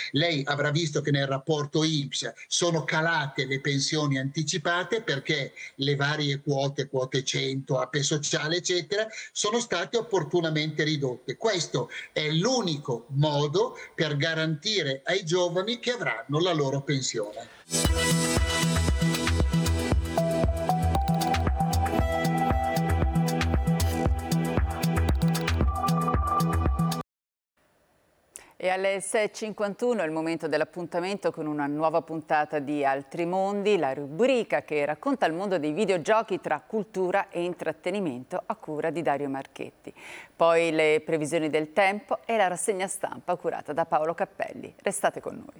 Lei avrà visto che nel rapporto INPS sono calate le pensioni anticipate perché le varie quote 100, APE sociale, eccetera, sono state opportunamente ridotte. Questo è l'unico modo per garantire ai giovani che avranno la loro pensione. E alle 6.51 è il momento dell'appuntamento con una nuova puntata di Altri Mondi, la rubrica che racconta il mondo dei videogiochi tra cultura e intrattenimento a cura di Dario Marchetti. Poi le previsioni del tempo e la rassegna stampa curata da Paolo Cappelli. Restate con noi.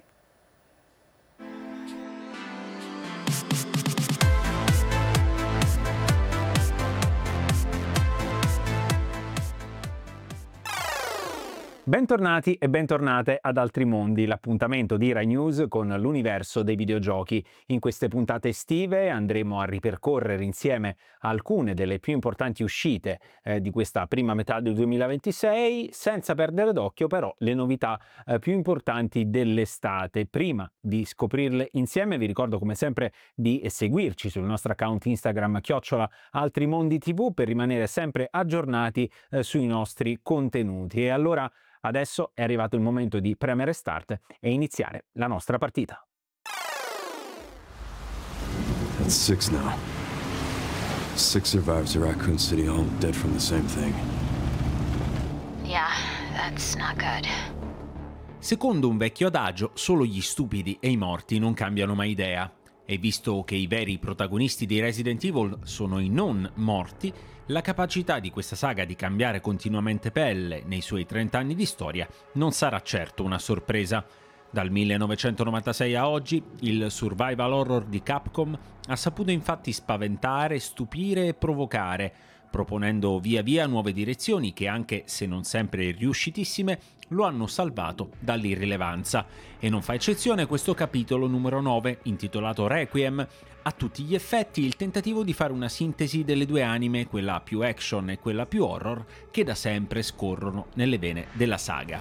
Bentornati e bentornate ad Altri Mondi, l'appuntamento di Rai News con l'universo dei videogiochi. In queste puntate estive andremo a ripercorrere insieme alcune delle più importanti uscite di questa prima metà del 2026, senza perdere d'occhio però le novità più importanti dell'estate. Prima di scoprirle insieme vi ricordo come sempre di seguirci sul nostro account Instagram @AltriMondiTV per rimanere sempre aggiornati sui nostri contenuti. E allora adesso è arrivato il momento di premere start e iniziare la nostra partita. That's 6 now. 6 survivors of Raccoon City, all dead from the same thing. Yeah, that's not good. Secondo un vecchio adagio, solo gli stupidi e i morti non cambiano mai idea. E visto che i veri protagonisti di Resident Evil sono i non morti, la capacità di questa saga di cambiare continuamente pelle nei suoi 30 anni di storia non sarà certo una sorpresa. Dal 1996 a oggi, il survival horror di Capcom ha saputo infatti spaventare, stupire e provocare, proponendo via via nuove direzioni che, anche se non sempre riuscitissime, lo hanno salvato dall'irrilevanza. E non fa eccezione questo capitolo numero 9, intitolato Requiem, a tutti gli effetti il tentativo di fare una sintesi delle due anime, quella più action e quella più horror, che da sempre scorrono nelle vene della saga.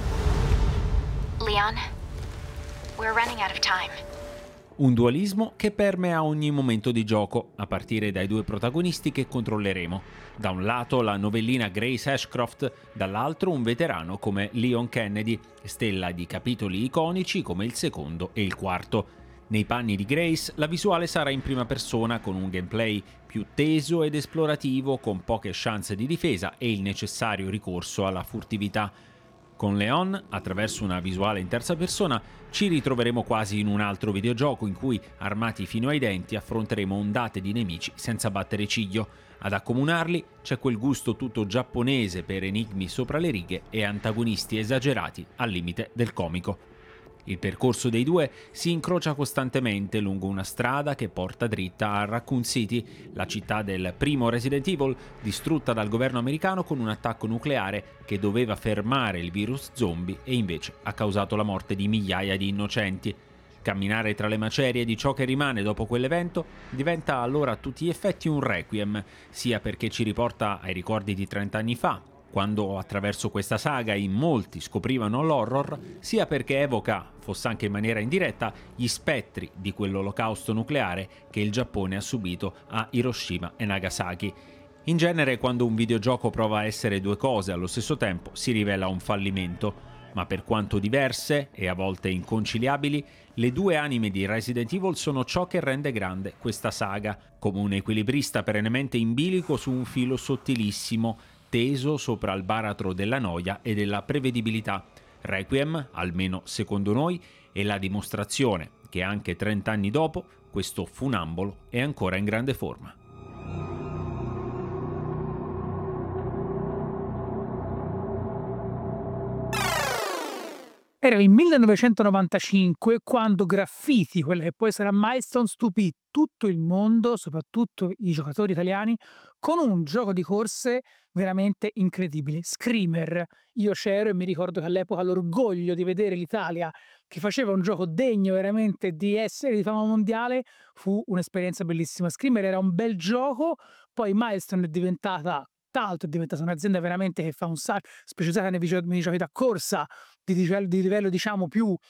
Leon, we're running out of time. Un dualismo che permea ogni momento di gioco, a partire dai due protagonisti che controlleremo. Da un lato la novellina Grace Ashcroft, dall'altro un veterano come Leon Kennedy, stella di capitoli iconici come il secondo e il quarto. Nei panni di Grace la visuale sarà in prima persona, con un gameplay più teso ed esplorativo, con poche chance di difesa e il necessario ricorso alla furtività. Con Leon, attraverso una visuale in terza persona, ci ritroveremo quasi in un altro videogioco in cui, armati fino ai denti, affronteremo ondate di nemici senza battere ciglio. Ad accomunarli c'è quel gusto tutto giapponese per enigmi sopra le righe e antagonisti esagerati al limite del comico. Il percorso dei due si incrocia costantemente lungo una strada che porta dritta a Raccoon City, la città del primo Resident Evil, distrutta dal governo americano con un attacco nucleare che doveva fermare il virus zombie e invece ha causato la morte di migliaia di innocenti. Camminare tra le macerie di ciò che rimane dopo quell'evento diventa allora a tutti gli effetti un requiem, sia perché ci riporta ai ricordi di 30 anni fa, quando attraverso questa saga in molti scoprivano l'horror, sia perché evoca, fosse anche in maniera indiretta, gli spettri di quell'olocausto nucleare che il Giappone ha subito a Hiroshima e Nagasaki. In genere, quando un videogioco prova a essere due cose allo stesso tempo, si rivela un fallimento. Ma per quanto diverse e a volte inconciliabili, le due anime di Resident Evil sono ciò che rende grande questa saga, come un equilibrista perennemente in bilico su un filo sottilissimo, teso sopra il baratro della noia e della prevedibilità. Requiem, almeno secondo noi, è la dimostrazione che anche 30 anni dopo questo funambolo è ancora in grande forma. Era il 1995 quando Graffiti, quella che poi sarà Milestone, stupì tutto il mondo, soprattutto i giocatori italiani, con un gioco di corse veramente incredibile. Screamer. Io c'ero e mi ricordo che all'epoca l'orgoglio di vedere l'Italia che faceva un gioco degno veramente di essere di fama mondiale fu un'esperienza bellissima. Screamer era un bel gioco, poi Milestone è diventata tutt'altro, è diventata un'azienda veramente che fa un sacco specializzata nei videogiochi da corsa di livello diciamo più